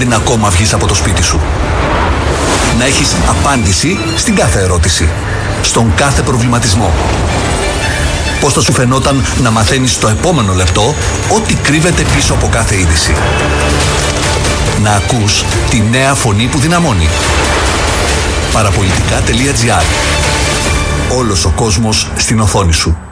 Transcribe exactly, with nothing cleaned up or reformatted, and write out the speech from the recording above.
πριν ακόμα βγεις από το σπίτι σου. Να έχεις απάντηση στην κάθε ερώτηση, στον κάθε προβληματισμό. Πώς θα σου φαινόταν να μαθαίνεις το επόμενο λεπτό ό,τι κρύβεται πίσω από κάθε είδηση. Να ακούς τη νέα φωνή που δυναμώνει. Παραπολιτικά τελεία τζι άρ. Όλος ο κόσμος στην οθόνη σου.